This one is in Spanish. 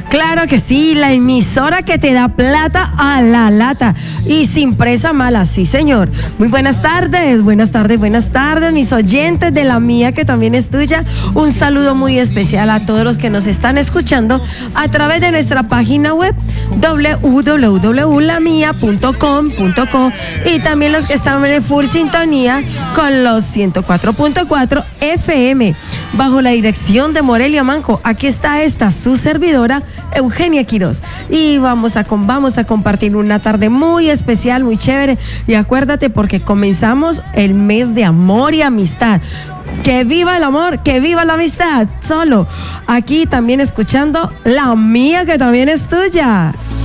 Claro que sí, la emisora que te da plata a la lata y sin presa mala, sí señor. Muy buenas tardes, mis oyentes de la mía que también es tuya. Un saludo muy especial a todos los que nos están escuchando a través de nuestra página web www.lamia.com.co y también los que están en full sintonía con los 104.4 FM bajo la dirección de Morelia Manco. Aquí está su servidora Eugenia Quiroz y vamos a compartir una tarde muy especial, muy chévere, y acuérdate porque comenzamos el mes de amor y amistad. Que viva el amor, que viva la amistad. Solo aquí también escuchando la mía que también es tuya.